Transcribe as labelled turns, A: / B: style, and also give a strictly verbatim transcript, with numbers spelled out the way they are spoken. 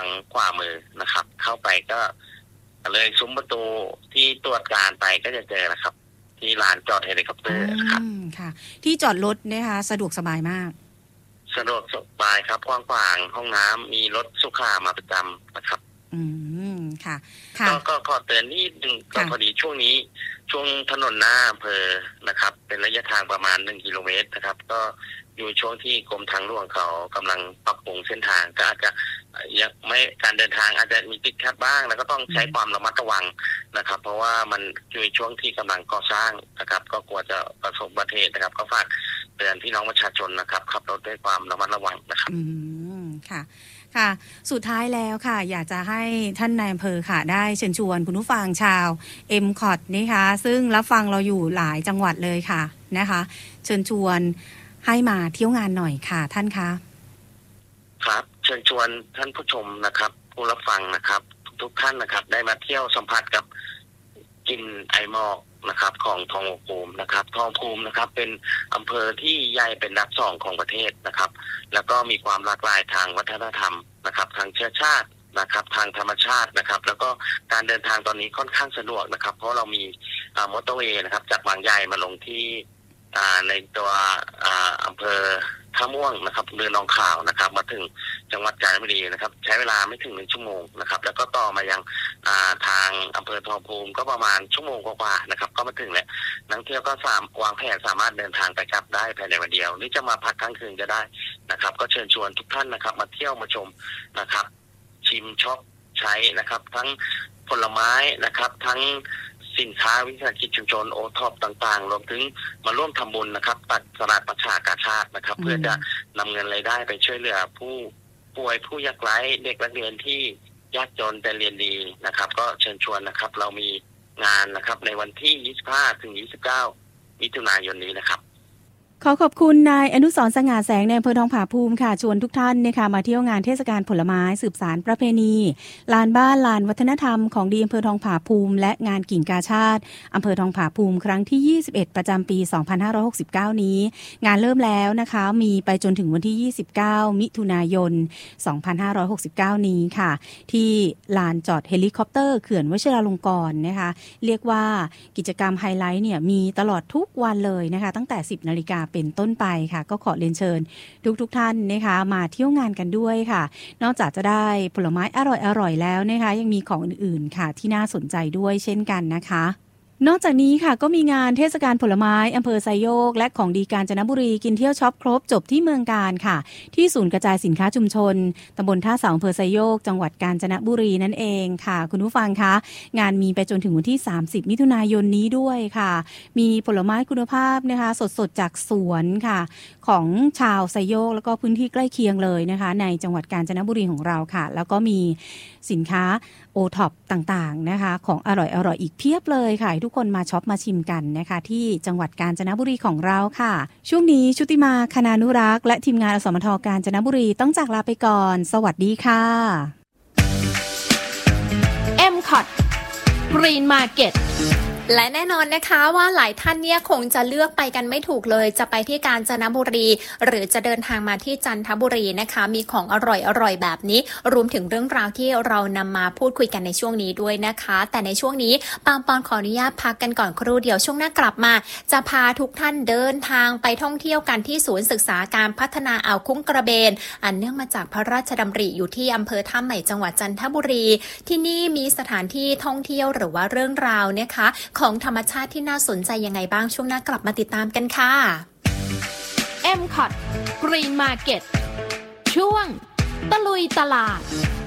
A: ขวามือนะครับเข้าไปก็เลยซุ้มประตูที่ตรวจการไปก็จะเจอนะครับที่ลานจอดเฮลิคอปเตอร์นะครับ
B: ค่ะที่จอดรถนะคะสะดวกสบายมาก
A: สะดวกสบายครับกว้างขวางห้องน้ำมีรถสุขามาประจำนะครับ
B: อืมค่ะ
A: ก็ก็ขอเตือนนิดนึงก็พอดีช่วงนี้ช่วงถนนหน้าอำเภอนะครับเป็นระยะทางประมาณหนึ่งกิโลเมตรนะครับก็อยู่ช่วงที่กรมทางหลวงเขากำลังปรับปรุงเส้นทางก็อาจจะยังไม่การเดินทางอาจจะมีติดขัดบ้างแล้วก็ต้องใช้ความระมัดระวังนะครับเพราะว่ามันอยู่ในช่วงที่กำลังก่อสร้างนะครับก็กลัวจะประสบอุบัติเหตุนะครับก็ฝากเตือนพี่น้องประชาชนนะครับขับรถด้วยความระมัดระวังนะครับ
B: อืมค่ะค่ะสุดท้ายแล้วค่ะอยากจะให้ท่านนายอำเภอค่ะได้เชิญชวนคุณผู้ฟังชาว เอ็ม คอ ที นะคะซึ่งรับฟังเราอยู่หลายจังหวัดเลยค่ะนะคะเชิญชวนให้มาเที่ยวงานหน่อยค่ะท่านคะ
A: ครับเชิญชวนท่านผู้ชมนะครับผู้รับฟังนะครับทุกท่านนะครับได้มาเที่ยวสัมผัสกับกลิ่นไอหมอกนะครับของทองภูมินะครับทองภูมินะครับเป็นอำเภอที่ใหญ่เป็นอันดับสองของประเทศนะครับแล้วก็มีความหลากหลายทางวัฒนธรรมนะครับทางเชื้อชาตินะครับทางธรรมชาตินะครับแล้วก็การเดินทางตอนนี้ค่อนข้างสะดวกนะครับเพราะเรามีมอเตอร์เวย์นะครับจากบางใหญ่มาลงที่ในตัวอำเภอท่าม่วงนะครับเรือหนองข่าวนะครับมาถึงจังหวัดกาญจนบุรีนะครับใช้เวลาไม่ถึงหนึ่งชั่วโมงนะครับแล้วก็ต่อมายังทางอำเภอทองภูมิก็ประมาณชั่วโมงกว่าๆนะครับก็มาถึงแล้วนักท่องเที่ยวก็สามวางแผนสามารถเดินทางไปกลับได้ภายในวันเดียวหรือจะมาพักค้างคืนก็ได้นะครับก็เชิญชวนทุกท่านนะครับมาเที่ยวมาชมนะครับชิมช็อปใช้นะครับทั้งผลไม้นะครับทั้งสินค้าวิสาหกิจชุมชนโอท็อปต่างๆรวมถึงมาร่วมทำบุญนะครับตัดตลาดประชากาชาตินะครับเพื่อจะนำเงินรายได้ไปช่วยเหลือผู้ป่วยผู้ยากไร้เด็กนักเรียนที่ยากจนแต่เรียนดีนะครับก็เชิญชวนนะครับเรามีงานนะครับในวันที่ยี่สิบห้าถึงยี่สิบเก้ามิถุนายนนี้นะครับ
B: ขอขอบคุณนายอนุสรณ์สง่าแสงในอำเภอทองผาภูมิค่ะชวนทุกท่านนะคะมาเที่ยวงานเทศกาลผลไม้สืบสานประเพณีลานบ้านลานวัฒนธรรมของดีอำเภอทองผาภูมิและงานกิ่งกาชาติอำเภอทองผาภูมิครั้งที่ยี่สิบเอ็ดประจำปีสองพันห้าร้อยหกสิบเก้านี้งานเริ่มแล้วนะคะมีไปจนถึงวันที่ยี่สิบเก้ามิถุนายนสองพันห้าร้อยหกสิบเก้านี้ค่ะที่ลานจอดเฮลิคอปเตอร์เขื่อนวชิราลงกรณ์นะคะเรียกว่ากิจกรรมไฮไลท์เนี่ยมีตลอดทุกวันเลยนะคะตั้งแต่สิบนาฬิกาเป็นต้นไปก็ขอเรียนเชิญทุกทุกท่านนะคะมาเที่ยวงานกันด้วยค่ะนอกจากจะได้ผลไม้อร่อยๆแล้วนะคะยังมีของอื่นๆค่ะที่น่าสนใจด้วยเช่นกันนะคะนอกจากนี้ค่ะก็มีงานเทศกาลผลไม้อำเภอไซโยกและของดีกาญจนบุรีกินเที่ยวช็อปครบจบที่เมืองกาญค่ะที่ศูนย์กระจายสินค้าชุมชนตำบลท่าเสาอำเภอไซโยกจังหวัดกาญจนบุรีนั่นเองค่ะคุณผู้ฟังคะงานมีไปจนถึงวันที่สามสิบมิถุนายนนี้ด้วยค่ะมีผลไม้คุณภาพนะคะสดๆจากสวนค่ะของชาวไซโยกแล้วก็พื้นที่ใกล้เคียงเลยนะคะในจังหวัดกาญจนบุรีของเราค่ะแล้วก็มีสินค้าโอท็อปต่างๆนะคะของอร่อยๆอีกเพียบเลยค่ะทุกคนมาช็อปมาชิมกันนะคะที่จังหวัดกาญจนบุรีของเราค่ะช่วงนี้ชุติมาคณานุรักษ์และทีมงานอสมทกาญจนบุรีต้องจากลาไปก่อนสวัสดีค่ะ
C: เอ็ม คอ ที Green Marketและแน่นอนนะคะว่าหลายท่านเนี่ยคงจะเลือกไปกันไม่ถูกเลยจะไปที่กาญจนบุรีหรือจะเดินทางมาที่จันทบุรีนะคะมีของอร่อยๆแบบนี้รวมถึงเรื่องราวที่เรานำมาพูดคุยกันในช่วงนี้ด้วยนะคะแต่ในช่วงนี้ปามปอนขออนุญาตพักกันก่อนครู่เดียวช่วงหน้ากลับมาจะพาทุกท่านเดินทางไปท่องเที่ยวกันที่ศูนย์ศึกษาการพัฒนาอ่าวคุ้งกระเบนอันเนื่องมาจากพระราชดำริอยู่ที่อำเภอท่าใหม่จังหวัดจันทบุรีที่นี่มีสถานที่ท่องเที่ยวหรือว่าเรื่องราวนะคะของธรรมชาติที่น่าสนใจยังไงบ้างช่วงหน้ากลับมาติดตามกันค่ะ เอ็ม คอ ที Green Market ช่วงตะลุยตลาด